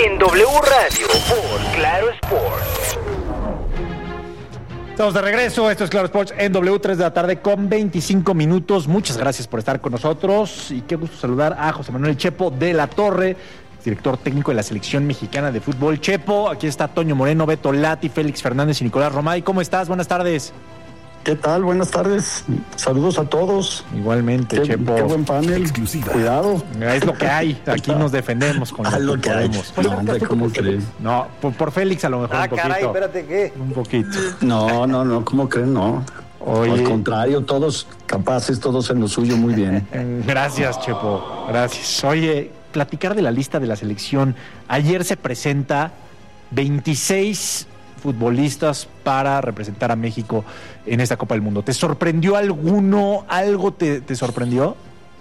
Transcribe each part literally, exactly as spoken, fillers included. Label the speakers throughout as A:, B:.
A: en W Radio por Claro Sports.
B: Estamos de regreso, esto es Claro Sports en W, tres de la tarde con veinticinco minutos. Muchas gracias por estar con nosotros y qué gusto saludar a José Manuel Chepo de la Torre, director técnico de la Selección Mexicana de Fútbol. Chepo, aquí está Toño Moreno, Beto Lati, Félix Fernández y Nicolás Romay. ¿Cómo estás? Buenas tardes.
C: ¿Qué tal? Buenas tardes. Saludos a todos.
B: Igualmente,
C: qué,
B: Chepo.
C: Qué buen panel.
D: Exclusiva.
C: Cuidado.
B: Es lo que hay. Aquí nos defendemos con
C: ah,
B: lo,
C: lo
B: que
C: que hay.
B: podemos.
C: No, hombre, ¿cómo crees?
B: No, por, por Félix a lo mejor
E: ah,
B: un poquito.
E: Ah, caray, espérate, ¿qué?
B: Un poquito.
C: No, no, no, ¿cómo creen? No.
B: Oye.
C: Al contrario, todos capaces, todos en lo suyo, muy bien.
B: Gracias, Chepo. Gracias. Oye, platicar de la lista de la selección. Ayer se presenta veintiséis futbolistas para representar a México en esta Copa del Mundo. ¿Te sorprendió alguno? ¿Algo te, te sorprendió?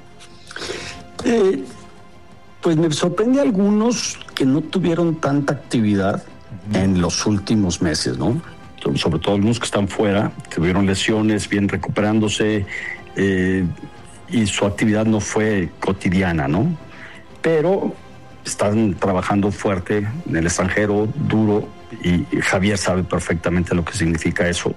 C: Eh, pues me sorprende algunos que no tuvieron tanta actividad uh-huh. en los últimos meses, ¿no? Sobre todo algunos que están fuera, que tuvieron lesiones, bien recuperándose, eh, y su actividad no fue cotidiana, ¿no? Pero están trabajando fuerte en el extranjero, duro, y Javier sabe perfectamente lo que significa eso.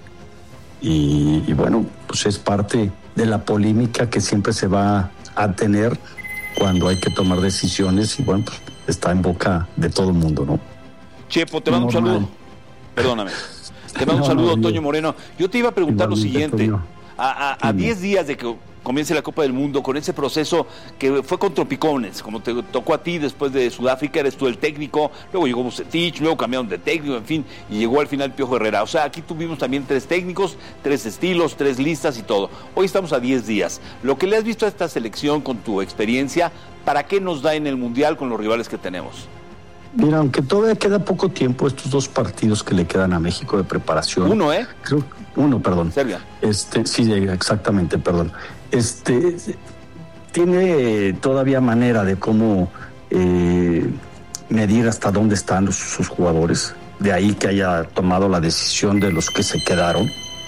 C: Y, y bueno, pues es parte de la polémica que siempre se va a tener cuando hay que tomar decisiones, y bueno, pues está en boca de todo el mundo, ¿no?
E: Chepo, te mando un saludo. Perdóname. Te mando un saludo, Toño Moreno. Yo te iba a preguntar lo siguiente. A diez días de que comience la Copa del Mundo, con ese proceso que fue con tropicones, como te tocó a ti después de Sudáfrica, eres tú el técnico, luego llegó Bucetich, luego cambiaron de técnico, en fin, y llegó al final Piojo Herrera. O sea, aquí tuvimos también tres técnicos, tres estilos, tres listas y todo. Hoy estamos a diez días. Lo que le has visto a esta selección con tu experiencia, ¿para qué nos da en el Mundial con los rivales que tenemos?
C: Mira, aunque todavía queda poco tiempo, estos dos partidos que le quedan a México de preparación.
E: Uno, ¿eh?
C: Creo, uno, perdón.
E: Serbia.
C: Este, sí, exactamente, perdón. Este, tiene todavía manera de cómo eh, medir hasta dónde están los, sus jugadores. De ahí que haya tomado la decisión de los que se quedaron.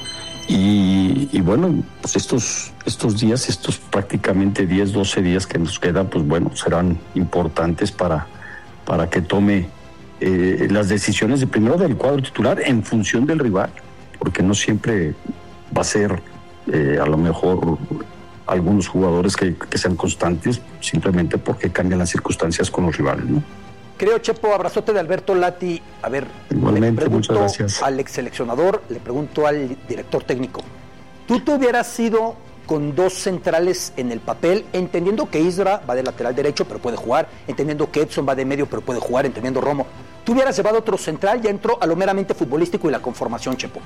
C: Y, y bueno, pues estos, estos días, estos prácticamente diez, doce días que nos quedan, pues bueno, serán importantes para... para que tome eh, las decisiones de primero del cuadro titular en función del rival, porque no siempre va a ser eh, a lo mejor algunos jugadores que, que sean constantes, simplemente porque cambian las circunstancias con los rivales, ¿no?
F: Creo, Chepo, abrazote de Alberto Lati. A ver,
C: igualmente,
F: le
C: muchas
F: pregunto
C: gracias.
F: Al ex seleccionador, le pregunto al director técnico. ¿Tú te hubieras sido con dos centrales en el papel, entendiendo que Isra va de lateral derecho pero puede jugar, entendiendo que Edson va de medio pero puede jugar, entendiendo Romo? ¿Tú hubieras llevado otro central? Ya entró a lo meramente futbolístico y la conformación, Chepo.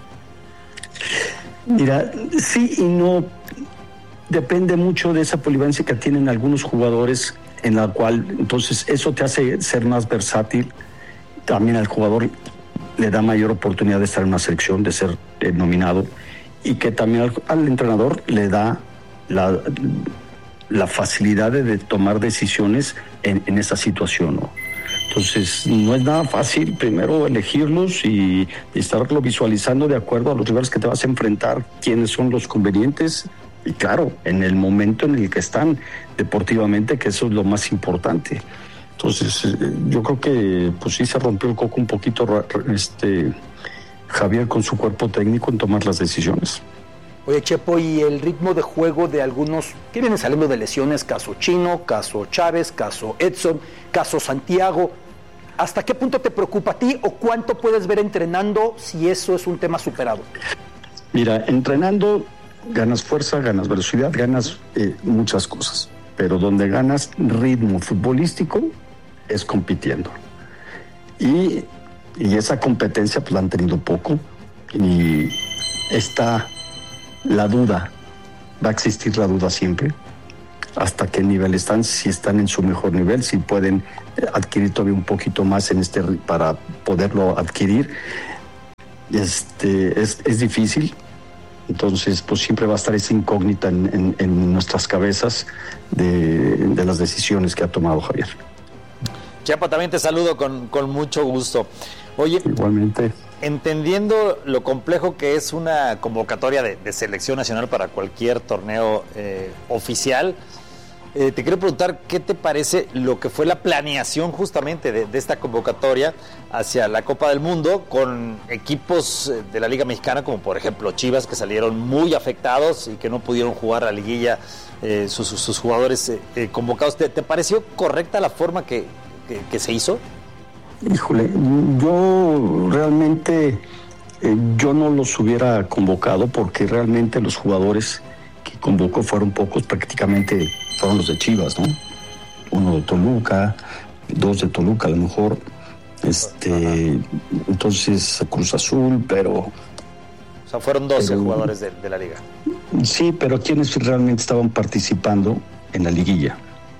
C: Mira, sí y no. Depende mucho de esa polivalencia que tienen algunos jugadores, en la cual entonces eso te hace ser más versátil. También al jugador le da mayor oportunidad de estar en una selección, de ser eh, nominado, y que también al, al entrenador le da la, la facilidad de, de tomar decisiones en, en esa situación, ¿no? Entonces no es nada fácil primero elegirlos y, y estarlo visualizando de acuerdo a los rivales que te vas a enfrentar, quiénes son los convenientes, y claro, en el momento en el que están deportivamente, que eso es lo más importante. Entonces yo creo que pues sí se rompió el coco un poquito este Javier con su cuerpo técnico en tomar las decisiones.
F: Oye, Chepo, y el ritmo de juego de algunos que vienen saliendo de lesiones, caso Chino, caso Chávez, caso Edson, caso Santiago, ¿hasta qué punto te preocupa a ti o cuánto puedes ver entrenando si eso es un tema superado?
C: Mira, entrenando ganas fuerza, ganas velocidad, ganas eh, muchas cosas, pero donde ganas ritmo futbolístico es compitiendo. Y Y esa competencia pues la han tenido poco, y está la duda, va a existir la duda siempre, hasta qué nivel están, si están en su mejor nivel, si pueden adquirir todavía un poquito más en este para poderlo adquirir. Este, es, es difícil, entonces pues siempre va a estar esa incógnita en, en, en nuestras cabezas de, de las decisiones que ha tomado Javier.
D: Chepo, también te saludo con, con mucho gusto. Oye,
C: igualmente.
D: Entendiendo lo complejo que es una convocatoria de, de selección nacional para cualquier torneo eh, oficial, Eh, te quiero preguntar, ¿qué te parece lo que fue la planeación justamente de, de esta convocatoria hacia la Copa del Mundo con equipos de la Liga Mexicana, como por ejemplo Chivas, que salieron muy afectados y que no pudieron jugar a la liguilla, eh, sus, sus, sus jugadores eh, eh, convocados? ¿Te, ¿Te pareció correcta la forma que, que, que se hizo?
C: Híjole, yo realmente eh, yo no los hubiera convocado porque realmente los jugadores que convocó fueron pocos, prácticamente fueron los de Chivas, ¿no? Uno de Toluca, dos de Toluca a lo mejor, este, entonces Cruz Azul, pero...
D: O sea, fueron doce
C: pero,
D: jugadores de, de la liga.
C: Sí, pero quienes realmente estaban participando en la liguilla.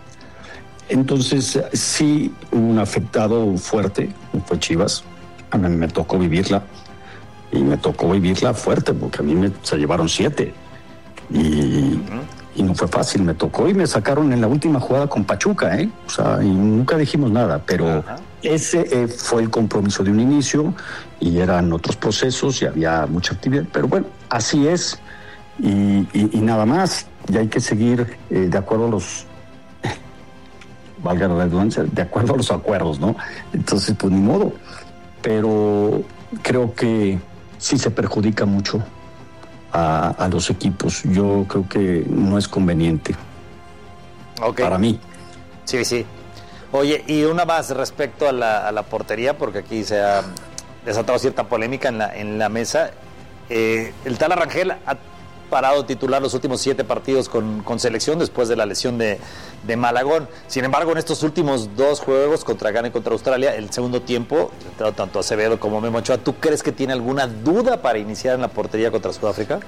C: Entonces, sí hubo un afectado fuerte, fue Chivas. A mí me tocó vivirla, y me tocó vivirla fuerte, porque a mí me, se llevaron siete. Y, uh-huh. y no fue fácil, me tocó y me sacaron en la última jugada con Pachuca, ¿eh? O sea, y nunca dijimos nada, pero uh-huh. ese eh, fue el compromiso de un inicio, y eran otros procesos, y había mucha actividad, pero bueno, así es, y, y, y nada más, y hay que seguir eh, de acuerdo a los... valga la redundancia, de acuerdo a los acuerdos, ¿no? Entonces, pues ni modo. Pero creo que sí se perjudica mucho a, a los equipos. Yo creo que no es conveniente.
D: Okay.
C: Para mí.
D: Sí, sí. Oye, y una más respecto a la, a la portería, porque aquí se ha desatado cierta polémica en la, en la mesa. Eh, el Tala Rangel ha parado titular los últimos siete partidos con, con selección después de la lesión de, de Malagón. Sin embargo, en estos últimos dos juegos contra Ghana y contra Australia, el segundo tiempo, entrado tanto Acevedo como Memo Ochoa. ¿Tú crees que tiene alguna duda para iniciar en la portería contra Sudáfrica?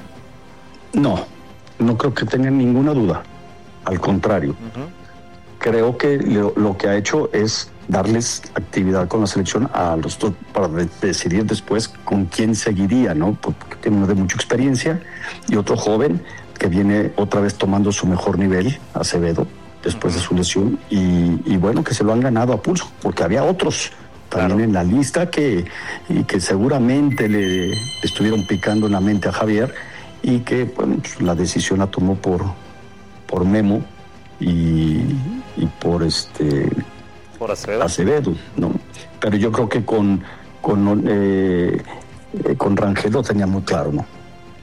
C: No, no creo que tenga ninguna duda. Al contrario. Uh-huh. Creo que lo, lo que ha hecho es darles actividad con la selección a los dos para de, decidir después con quién seguiría, ¿no? Porque tiene uno de mucha experiencia y otro joven que viene otra vez tomando su mejor nivel, Acevedo, después de su lesión, y, y bueno, que se lo han ganado a pulso, porque había otros también claro. en la lista que, y que seguramente le, le estuvieron picando en la mente a Javier, y que bueno, pues, la decisión la tomó por, por Memo y, y por este...
D: por Acevedo.
C: Acevedo, ¿no? Pero yo creo que con con, eh, eh, con Rangel lo tenía muy claro, ¿no?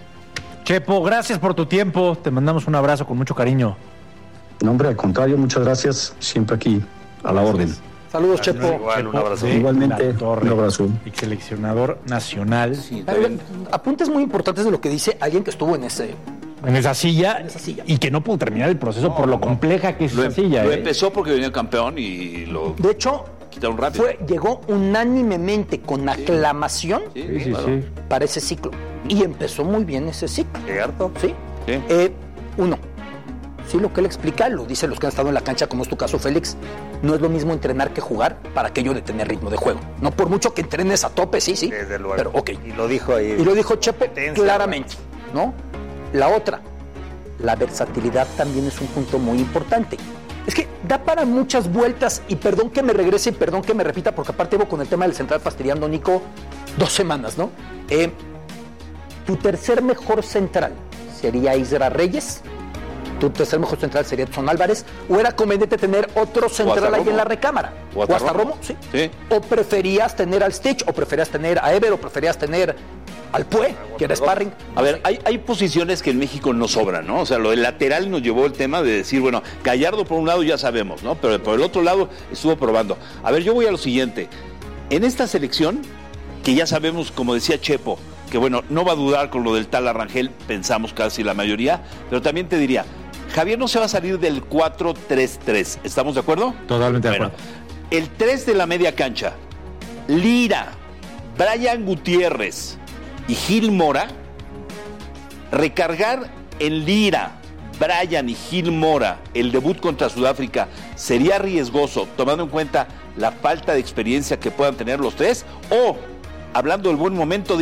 B: Chepo, gracias por tu tiempo. Te mandamos un abrazo con mucho cariño.
C: No, hombre, al contrario, muchas gracias. Siempre aquí, a la orden.
F: Saludos, Chepo.
D: Igual,
B: Chepo
D: un abrazo.
C: Igualmente, un abrazo.
B: Y seleccionador nacional.
F: Sí, apuntes muy importantes de lo que dice alguien que estuvo en ese...
B: En esa, silla,
F: en esa silla
B: y que no pudo terminar el proceso no, por lo no. compleja que es
E: lo,
B: esa silla.
E: Lo
B: ¿eh?
E: empezó porque venía campeón y lo
F: de hecho
E: quitaron rápido.
F: Fue, llegó unánimemente con sí. aclamación
B: sí, sí, sí,
F: claro.
B: sí.
F: para ese ciclo. Y empezó muy bien ese ciclo.
D: ¿Cierto?
F: Sí.
E: sí.
F: Eh, uno, sí, lo que él explica, lo dicen los que han estado en la cancha, como es tu caso, Félix, no es lo mismo entrenar que jugar para aquello de tener ritmo de juego. No por mucho que entrenes a tope, sí, sí.
D: Desde luego.
F: Pero, ok.
D: Y lo dijo ahí.
F: Y lo dijo Chepo claramente, ¿no? La otra, la versatilidad también es un punto muy importante. Es que da para muchas vueltas, y perdón que me regrese y perdón que me repita, porque aparte llevo con el tema del central fastidiando, Nico, dos semanas, ¿no? Eh, tu tercer mejor central sería Isra Reyes, tu tercer mejor central sería Edson Álvarez, o era conveniente tener otro central ahí en la recámara.
E: O hasta,
F: o hasta
E: Romo,
F: Romo sí.
E: sí.
F: O preferías tener al Stitch, o preferías tener a Ever, o preferías tener al Pue, que era sparring.
E: A ver, hay, hay posiciones que en México no sobran, ¿no? O sea, lo del lateral nos llevó el tema de decir, bueno, Gallardo por un lado ya sabemos, ¿no? Pero por el otro lado estuvo probando. A ver, yo voy a lo siguiente. En esta selección, que ya sabemos, como decía Chepo, que bueno, no va a dudar con lo del Tala Rangel, pensamos casi la mayoría, pero también te diría, Javier no se va a salir del cuatro tres tres, ¿estamos de acuerdo?
B: Totalmente
E: bueno,
B: de acuerdo.
E: El tres de la media cancha, Lira, Brian Gutiérrez y Gil Mora, recargar en Lira, Brian y Gil Mora el debut contra Sudáfrica sería riesgoso, tomando en cuenta la falta de experiencia que puedan tener los tres, o, hablando del buen momento,